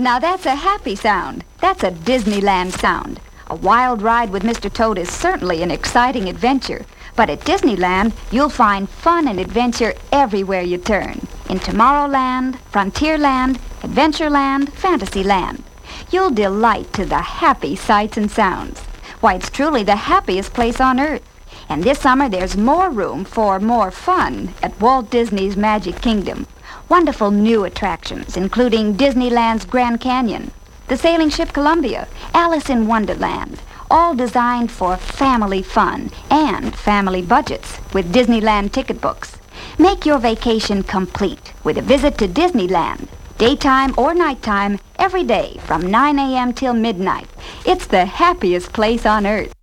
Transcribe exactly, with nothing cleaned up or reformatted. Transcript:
Now that's a happy sound. That's a Disneyland sound. A wild ride with Mister Toad is certainly an exciting adventure. But at Disneyland, you'll find fun and adventure everywhere you turn. In Tomorrowland, Frontierland, Adventureland, Fantasyland. You'll delight to the happy sights and sounds. Why, it's truly the happiest place on Earth. And this summer, there's more room for more fun at Walt Disney's Magic Kingdom. Wonderful new attractions, including Disneyland's Grand Canyon, the sailing ship Columbia, Alice in Wonderland, all designed for family fun and family budgets with Disneyland ticket books. Make your vacation complete with a visit to Disneyland, daytime or nighttime, every day from nine a.m. till midnight. It's the happiest place on Earth.